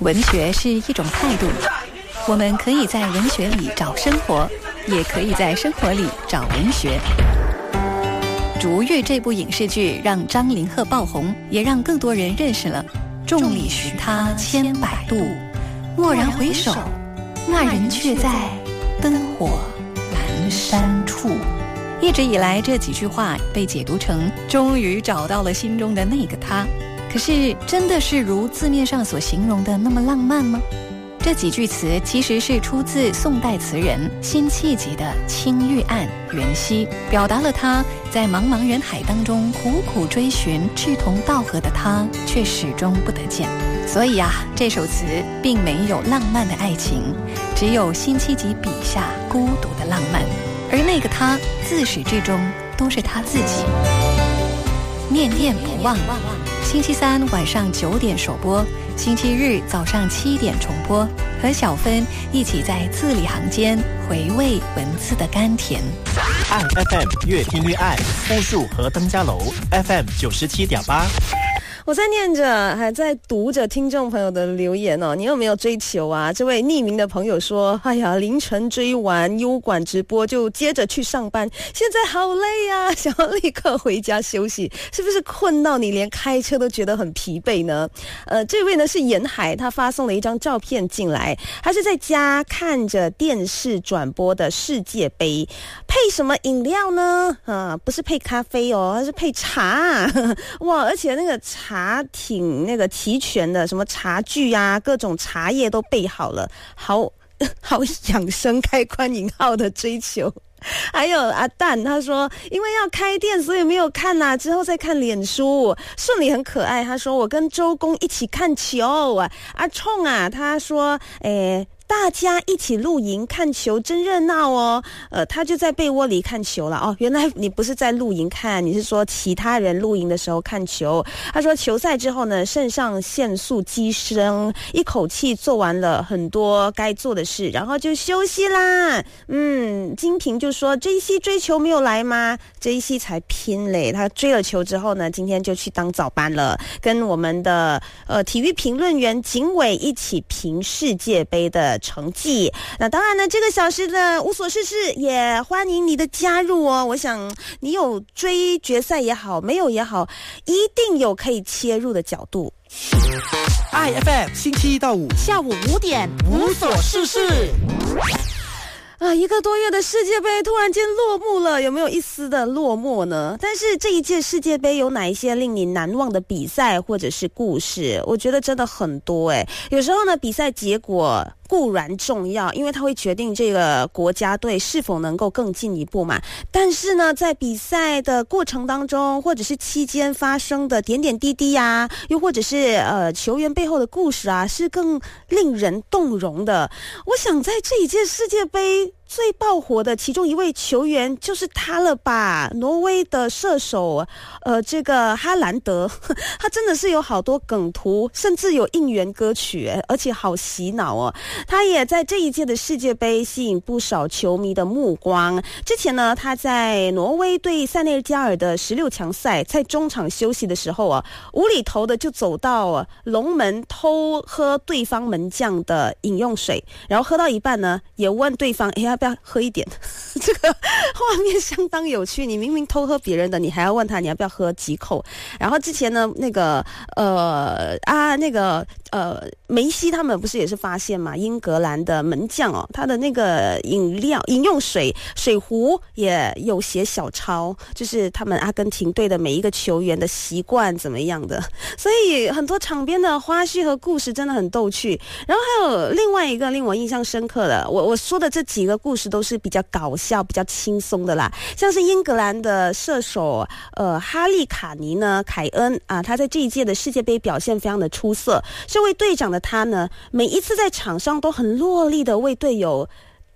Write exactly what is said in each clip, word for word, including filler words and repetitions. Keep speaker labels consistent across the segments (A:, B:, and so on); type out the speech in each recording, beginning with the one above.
A: 文学是一种态度，我们可以在文学里找生活，也可以在生活里找文学。《逐日》这部影视剧让张凌赫爆红，也让更多人认识了众里寻他千百度，蓦然回首，那人却在灯火阑珊处。一直以来，这几句话被解读成终于找到了心中的那个他。可是真的是如字面上所形容的那么浪漫吗？这几句词其实是出自宋代词人辛弃疾的《青玉案·元夕》，表达了他在茫茫人海当中苦苦追寻志同道合的他，却始终不得见。所以啊，这首词并没有浪漫的爱情，只有辛弃疾笔下孤独的浪漫，而那个他自始至终都是他自己。念念不忘，星期三晚上九点首播，星期日早上七点重播，和小芬一起在字里行间回味文字的甘甜。
B: 爱 F M 越听越爱，复数和登嘉楼 F M 九十七点八。
C: 我在念着，还在读着听众朋友的留言哦。你有没有追求啊？这位匿名的朋友说：“哎呀，凌晨追完优管直播就接着去上班，现在好累啊，想要立刻回家休息。是不是困到你连开车都觉得很疲惫呢？”呃，这位呢是沿海，他发送了一张照片进来，他是在家看着电视转播的世界杯，配什么饮料呢？啊，不是配咖啡哦，它是配茶。哇，而且那个茶。茶挺那个齐全的，什么茶具啊，各种茶叶都备好了，好好养生开关引号的追求。还有阿蛋他说因为要开店所以没有看啦、啊、之后再看脸书。顺利很可爱，他说我跟周公一起看球啊。阿冲啊他说诶大家一起露营看球真热闹哦，呃，他就在被窝里看球了哦。原来你不是在露营看，你是说其他人露营的时候看球。他说球赛之后呢，肾上腺素激升，一口气做完了很多该做的事，然后就休息啦。嗯，金平就说这一期追球没有来吗？这一期才拼嘞，他追了球之后呢，今天就去当早班了，跟我们的呃体育评论员景伟一起评世界杯的成绩。那当然呢，这个小时的无所事事也欢迎你的加入哦。我想你有追决赛也好，没有也好，一定有可以切入的角度。
B: 爱 F M 星期一到五
D: 下午五点无所事事。
C: 啊，一个多月的世界杯突然间落幕了，有没有一丝的落寞呢？但是这一届世界杯有哪一些令你难忘的比赛或者是故事？我觉得真的很多诶。有时候呢，比赛结果固然重要，因为它会决定这个国家队是否能够更进一步嘛。但是呢，在比赛的过程当中，或者是期间发生的点点滴滴啊，又或者是呃球员背后的故事啊，是更令人动容的。我想在这一届世界杯最爆火的其中一位球员就是他了吧，挪威的射手呃，这个哈兰德，他真的是有好多梗图，甚至有应援歌曲，而且好洗脑哦。他也在这一届的世界杯吸引不少球迷的目光。之前呢，他在挪威对塞内加尔的十六强赛，在中场休息的时候啊，无厘头的就走到龙门偷喝对方门将的饮用水，然后喝到一半呢，也问对方，哎，要不要喝一点？这个画面相当有趣，你明明偷喝别人的，你还要问他你要不要喝几口。然后之前呢，那个呃啊那个呃梅西他们不是也是发现嘛，英格兰的门将哦，他的那个饮料饮用水水壶也有写小抄，就是他们阿根廷队的每一个球员的习惯怎么样的。所以很多场边的花絮和故事真的很逗趣。然后还有另外一个令我印象深刻的，我我说的这几个故事都是比较搞笑比较轻松的啦。像是英格兰的射手呃哈利卡尼呢，凯恩啊，他在这一届的世界杯表现非常的出色。身为队长的他呢，每一次在场上都很落力的为队友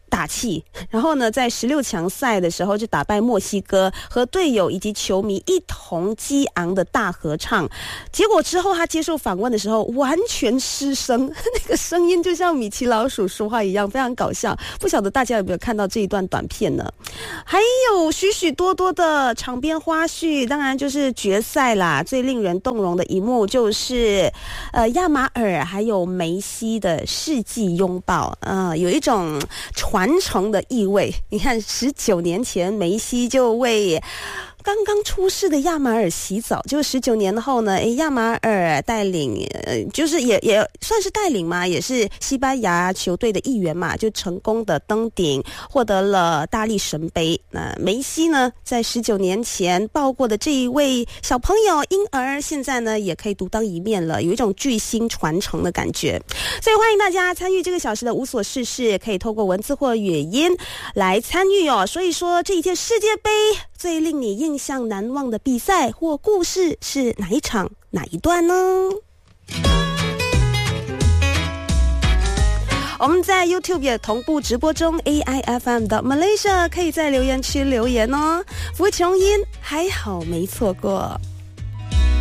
C: 打气，然后呢，在十六强赛的时候就打败墨西哥，和队友以及球迷一同激昂的大合唱。结果之后他接受访问的时候完全失声，那个声音就像米奇老鼠说话一样，非常搞笑。不晓得大家有没有看到这一段短片呢？还有许许多多的场边花絮，当然就是决赛啦。最令人动容的一幕就是呃亚马尔还有梅西的世纪拥抱，呃有一种传承的意味。你看十九年前梅西就为刚刚出世的亚马尔洗澡，就十九年后呢，诶，亚马尔带领，呃，就是也也算是带领嘛，也是西班牙球队的一员嘛，就成功的登顶，获得了大力神杯。那梅西呢，在十九年前抱过的这一位小朋友婴儿，现在呢也可以独当一面了，有一种巨星传承的感觉。所以欢迎大家参与这个小时的无所事事，可以透过文字或语音来参与哦。所以说这一届世界杯最令你印象难忘的比赛或故事是哪一场哪一段呢？我们在 YouTube 也同步直播中 A I F M 的 Malaysia， 可以在留言区留言哦。福琼音还好没错过。